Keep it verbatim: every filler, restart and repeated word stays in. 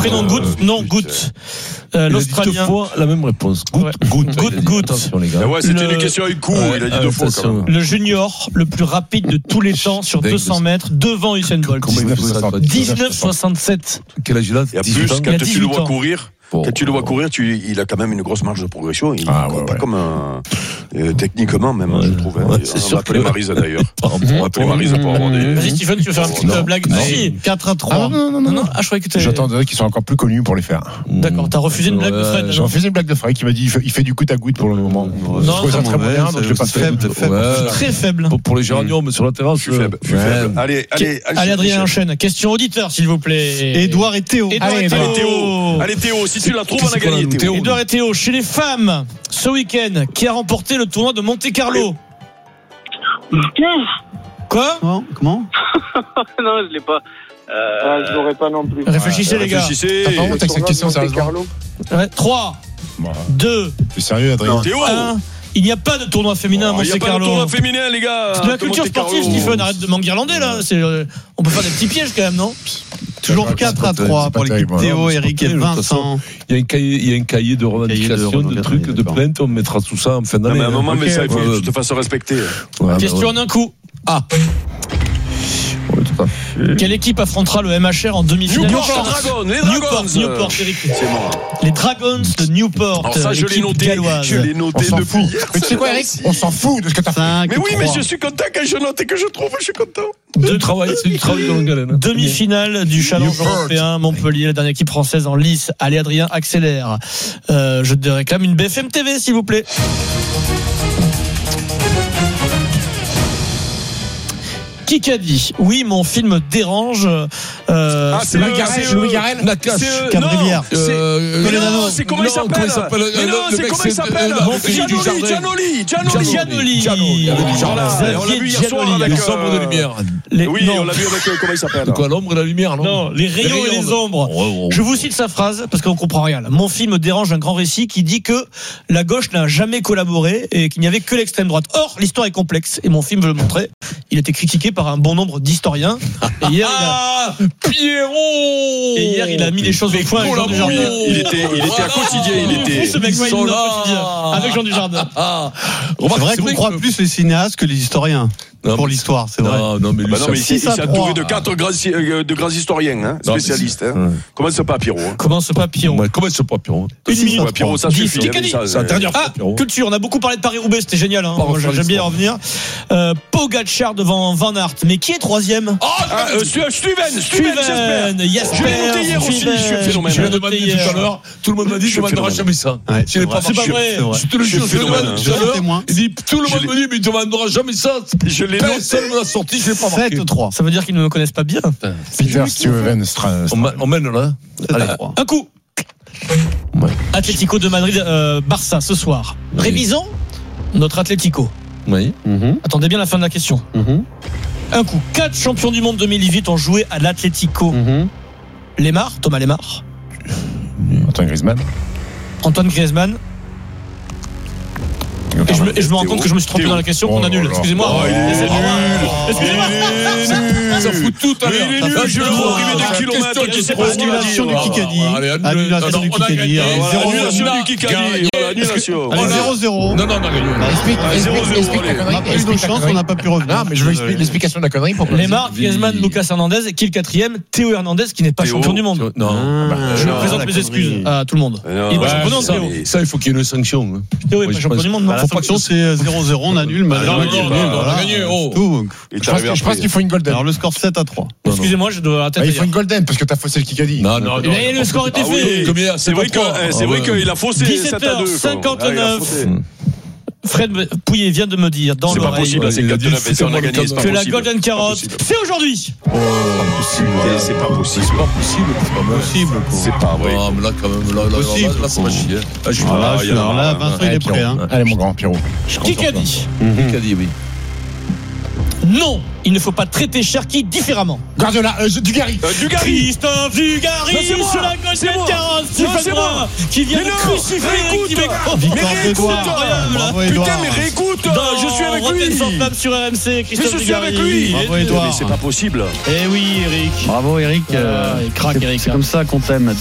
prénom Goutte. Non, Goutte. Euh, l'Australien. Deux fois la même réponse. Goutte, ouais. Goutte, Goutte, Goutte. Attention les gars. Ouais, c'était Le... une question avec coup. Ouais, il a dit ouais, deux fois. Quand même. Le junior le plus rapide de tous les temps sur deux cents mètres devant Usain Bolt. dix-neuf soixante-sept. Quel âge il a? Et en plus, quand tu le vois courir. Bon, Quand tu le vois courir, tu, il a quand même une grosse marge de progression. Il ah, ne ouais, pas ouais. comme un, euh, techniquement même, ouais, je trouve. Hein. Ouais, c'est on sûr va appeler que... Maryse d'ailleurs. Ah, on va appeler Maryse pour avoir des. Vas-y Stephen, tu veux faire une petite non. blague? Non. Si, quatre à trois. Ah, non, non, non, non, non. Ah, je croyais que tu J'attendais qu'ils soient encore plus connus pour les faire. D'accord, t'as refusé une blague de Fred. J'ai refusé une blague de Fred qui m'a dit il fait, il fait du goutte à goutte pour le moment. Non, je trouvais ça c'est très mauvais, moyen, donc je l'ai pas fait. C'est très faible. Pour, pour les géraniums sur la terrasse. Je suis faible. Je suis faible. Allez, allez, allez, Adrien enchaîne. Question auditeur, s'il vous plaît. Édouard et Théo. Édouard et Théo. Allez Théo, si tu la trouves, on a gagné. Théo. Édouard et Théo, chez les femmes, ce week-end, qui a remporté le tournoi de Monte-Carlo? Quoi? Comment, Comment Non, je l'ai pas. Euh... Ah, je l'aurais pas non plus. Réfléchissez, les gars. Réfléchissez. T'as pas honte avec cette question, sérieusement? Ouais, trois, deux, T'es sérieux, Adrien? Théo. un. Il n'y a pas de tournoi féminin à Il n'y a pas de Monte-Carlo. tournoi féminin, les gars. C'est de la culture sportive, Stephen. Arrête de m'enguirlander, là. C'est, euh, on peut faire des petits pièges, quand même, non? Toujours quatre à trois pour l'équipe Théo, Eric et Vincent. Il y a un cahier, il y a un cahier de revendication, de, de trucs, de plaintes. On mettra tout ça en fin d'année. Mais à un moment, mais ça, il faut ouais, que tu te fasses respecter. Ouais, Question en un coup. Ah. Quelle équipe affrontera le M H R en demi-finale? Newport Dragons, les Newport, Dragons. Newport, Eric. C'est mort. Les Dragons de Newport. Alors ça, je l'ai noté. Galloise. Je l'ai noté depuis hier. Mais tu sais quoi, Eric? On s'en fout de ce que t'as fait. Mais oui, mais je suis content quand je note et que je trouve, je suis content. De travail, c'est du travail de longue haleine. Demi-finale du Challenge européen, Montpellier, la dernière équipe française en lice. Allez, Adrien, accélère. Euh, je te réclame une B F M T V, s'il vous plaît. Qui a dit oui, mon film dérange. Euh, ah, c'est Louis Garrel, Louis Garrel, Nakache, Cabrivière. Euh, non, c'est comment il s'appelle? Mais non, c'est comment il s'appelle? Giannoli, Giannoli, Giannoli, Giannoli. On l'a vu hier soir avec les ombres de lumière. Oui, on l'a vu avec comment il s'appelle? De quoi, l'ombre et la lumière, non? Non, les rayons et les ombres. Je vous cite sa phrase parce qu'on comprend rien. Mon film dérange un grand récit qui dit que la gauche n'a jamais collaboré et qu'il n'y avait que l'extrême droite. Or, l'histoire est complexe et mon film veut le montrer. Il a été critiqué par un bon nombre d'historiens. Et hier, ah, il a... Pierrot. Et hier, il a mis les choses au point avec Jean Dujardin. Il était, il était à quotidien. Il était. Ce mec, il avec Jean Dujardin. Ah, c'est vrai qu'on croit plus les cinéastes que les historiens. Non, pour l'histoire, c'est vrai. Non, non, mais lui, bah non, mais il s'est entouré de quatre grands, de grands historiens, hein, non, spécialistes. Hein. Ouais. Commence pas, Pierrot. Hein. Commence pas, Pierrot. Ouais, commence pas, Pierrot. Une minute. Ouais, Pierrot, ça suffit. C'est la dernière fois, Pierrot. Culture, on a beaucoup parlé de Paris-Roubaix, c'était génial. Hein. Moi, j'aime bien y revenir. Euh, Pogacar devant Van Aert. Mais qui est troisième? Oh, ah, euh, Steven, Steven, Steven, Jasper. Je l'ai noté hier aussi, je suis phénomène. Je l'ai demandé tout à l'heure. Tout le monde m'a dit que je ne demanderai jamais ça. C'est pas vrai. Je te le jure, je l'ai demandé tout à l'heure. Il dit, tout le monde me dit, mais il ne demandera jamais ça. Je l'ai noté. Personne ne l'a sorti, je l'ai pas marqué. sept trois. Ça veut dire qu'ils ne me connaissent pas bien. Peter Steven. On mène là. Allez, un coup. Atlético de Madrid, euh, Barça ce soir. Oui. Révisons notre Atlético. Oui. Mm-hmm. Attendez bien la fin de la question. Mm-hmm. Un coup. Quatre champions du monde deux mille dix-huit ont joué à l'Atlético. Mm-hmm. Lemar, Thomas Lemar. Antoine Griezmann. Antoine Griezmann. Et je, me, et je me rends compte que je me suis trompé dans la question, qu'on annule. Excusez-moi. Oh, il est nul. Excusez-moi. Ça fout tout à l'heure. Il est nul. Je le vois arriver de kilomètres. Je sais pas ce qu'il va dire. Annulation du Kikadi. Annulation du Kikadi. Annulation du Kikadi. Annulation. Allez, zéro zéro. Non, non, on a gagné. On n'a pas eu de chance, on n'a pas pu revenir. Non, mais je veux expliquer l'explication de la connerie. Lemar, Griezmann, Lucas Hernandez et qui est le quatrième? Théo Hernandez qui n'est pas champion du monde. Non. Je présente mes excuses à tout le monde. Il n'est pas champion du monde, Théo. Ça, il faut qu'il y ait une sanction. Théo n'est pas champion du monde. La sanction, c'est zéro zéro, on annule. Non, non, non, on a gagné. Je pense qu'il faut une golden. Alors le score sept à trois. Excusez-moi, je dois la tête. Il faut une golden parce que t'as faussé le Kikadi. Non, non, non. Le score était fait. C'est vrai qu'il a faussé sept à deux. dix-sept heures cinquanteneuf. Fred Pouillet vient de me dire dans l'oreille que la Golden Carotte, c'est aujourd'hui. Oh, c'est pas possible. C'est pas possible. C'est pas possible. C'est pas vrai. Ah, mais là, quand même, là, là, là, ça va chier. Ah, je suis là. Alors là, Vincent, il est prêt. Allez, mon grand Pierrot. Qui qu'a dit? Qui a dit, oui. Non, il ne faut pas traiter Cherki différemment. Guardiola, euh, Dugarry. Euh, Dugarry. Christophe Dugarry sur la Golden Carotte. C'est moi qui vient de crucifier. Putain, mais réécoute. Je suis avec lui. Sans flamme sur R M C. Christophe je suis avec lui. Bravo, Edouard. Mais c'est pas possible. Eh oui, Eric. Bravo, Eric. Il craque, Eric. C'est comme ça qu'on t'aime.